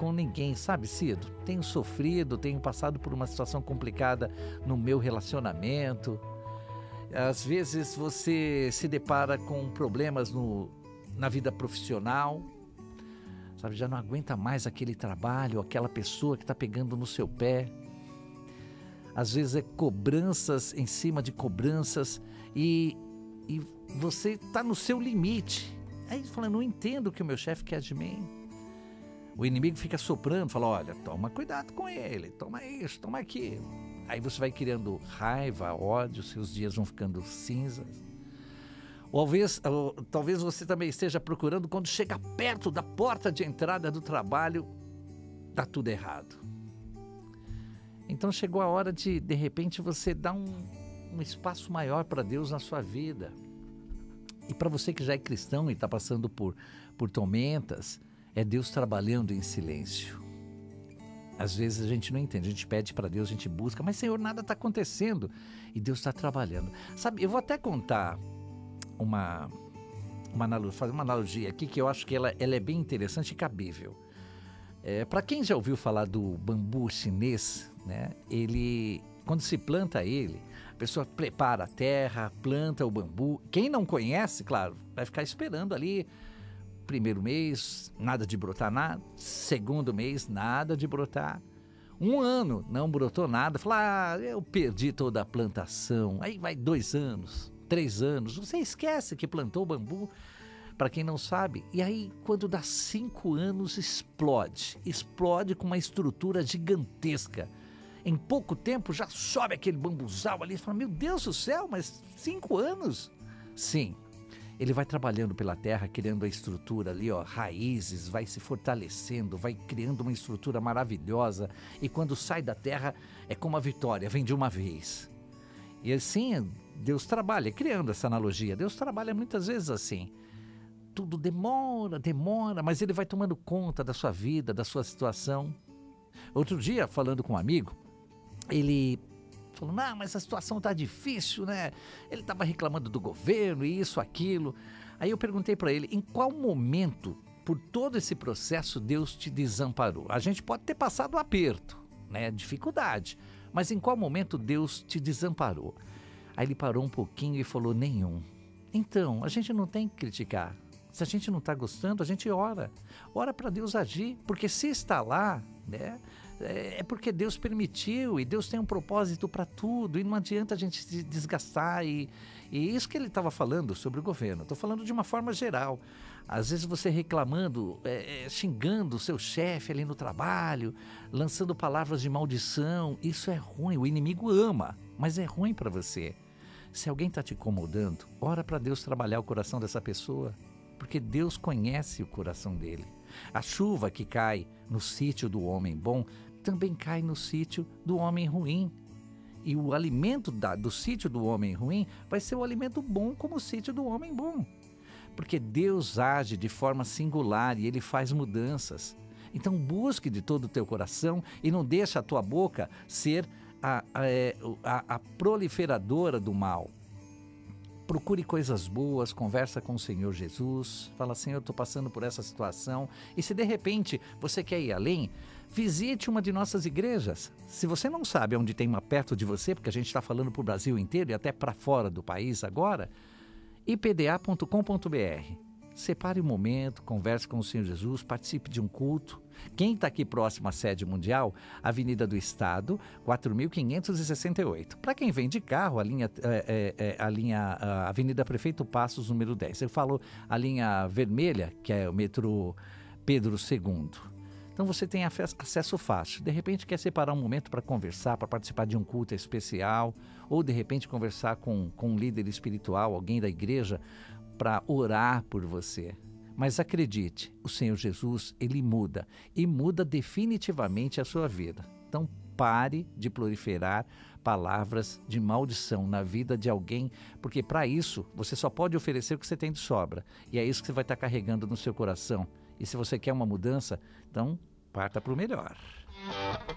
com ninguém, sabe, Cido? Tenho sofrido, tenho passado por uma situação complicada no meu relacionamento. Às vezes você se depara com problemas na vida profissional, sabe? Já não aguenta mais aquele trabalho, aquela pessoa que está pegando no seu pé. Às vezes é cobranças em cima de cobranças e você está no seu limite. Aí fala, não entendo o que o meu chefe quer de mim. O inimigo fica soprando, fala, olha, toma cuidado com ele, toma isso, toma aquilo. Aí você vai criando raiva, ódio, seus dias vão ficando cinzas. Ou talvez você também esteja procurando, quando chega perto da porta de entrada do trabalho, está tudo errado. Então chegou a hora de repente, você dar um espaço maior para Deus na sua vida. E para você que já é cristão e está passando por tormentas, é Deus trabalhando em silêncio. Às vezes a gente não entende, a gente pede para Deus, a gente busca, mas Senhor, nada está acontecendo e Deus está trabalhando. Sabe, eu vou até contar fazer uma analogia aqui que eu acho que ela é bem interessante e cabível. Para quem já ouviu falar do bambu chinês, né, quando se planta ele, a pessoa prepara a terra, planta o bambu. Quem não conhece, claro, vai ficar esperando ali. Primeiro mês, nada de brotar nada. Segundo mês, nada de brotar. 1 ano, não brotou nada. Fala, eu perdi toda a plantação. Aí vai 2 anos, 3 anos. Você esquece que plantou bambu, para quem não sabe. E aí, quando dá 5 anos, explode. Explode com uma estrutura gigantesca. Em pouco tempo, já sobe aquele bambuzal ali. Você fala, meu Deus do céu, mas 5 anos? Sim. Ele vai trabalhando pela terra, criando a estrutura ali, raízes, vai se fortalecendo, vai criando uma estrutura maravilhosa. E quando sai da terra, é como a vitória, vem de uma vez. E assim, Deus trabalha, criando essa analogia. Deus trabalha muitas vezes assim. Tudo demora, mas Ele vai tomando conta da sua vida, da sua situação. Outro dia, falando com um amigo, ele falou, não, mas a situação está difícil, né? Ele estava reclamando do governo, isso, aquilo. Aí eu perguntei para ele, em qual momento, por todo esse processo, Deus te desamparou? A gente pode ter passado aperto, né? Dificuldade, mas em qual momento Deus te desamparou? Aí ele parou um pouquinho e falou, nenhum. Então, a gente não tem que criticar. Se a gente não está gostando, a gente ora. Ora para Deus agir, porque se está lá, né, é porque Deus permitiu e Deus tem um propósito para tudo e não adianta a gente se desgastar. E isso que ele estava falando sobre o governo, estou falando de uma forma geral. Às vezes você reclamando, xingando o seu chefe ali no trabalho, lançando palavras de maldição, isso é ruim, o inimigo ama, mas é ruim para você. Se alguém está te incomodando, ora para Deus trabalhar o coração dessa pessoa. Porque Deus conhece o coração dele. A chuva que cai no sítio do homem bom, também cai no sítio do homem ruim. E o alimento do sítio do homem ruim vai ser o alimento bom como o sítio do homem bom. Porque Deus age de forma singular e Ele faz mudanças. Então busque de todo o teu coração e não deixe a tua boca ser a proliferadora do mal. Procure coisas boas, conversa com o Senhor Jesus, fala, Senhor, eu estou passando por essa situação. E se de repente você quer ir além, visite uma de nossas igrejas. Se você não sabe onde tem uma perto de você, porque a gente está falando para o Brasil inteiro e até para fora do país agora, ipda.com.br. Separe um momento, converse com o Senhor Jesus, participe de um culto. Quem está aqui próximo à sede mundial, Avenida do Estado, 4.568. Para quem vem de carro, a Avenida Prefeito Passos, número 10. Eu falo a linha vermelha, que é o metrô Pedro II. Então você tem acesso fácil. De repente quer separar um momento para conversar, para participar de um culto especial, ou de repente conversar com um líder espiritual, alguém da igreja, para orar por você. Mas acredite, o Senhor Jesus, Ele muda e muda definitivamente a sua vida. Então pare de proliferar palavras de maldição na vida de alguém, porque para isso você só pode oferecer o que você tem de sobra. E é isso que você vai estar carregando no seu coração. E se você quer uma mudança, então parta para o melhor.